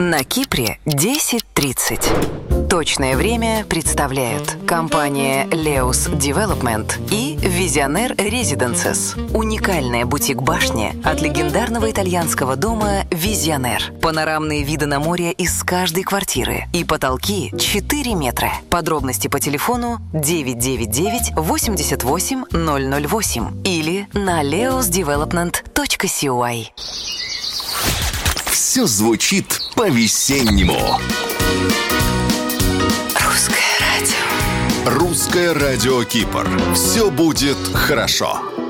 На Кипре 10:30. Точное время представляют компания Leus Development и Visionaire Residences. Уникальная бутик-башня от легендарного итальянского дома Visionaire. Панорамные виды на море из каждой квартиры и потолки 4 метра. Подробности по телефону 999 88 008 или на leusdevelopment.cy. Все звучит по-весеннему. Русское радио. Русское радио Кипр. Все будет хорошо.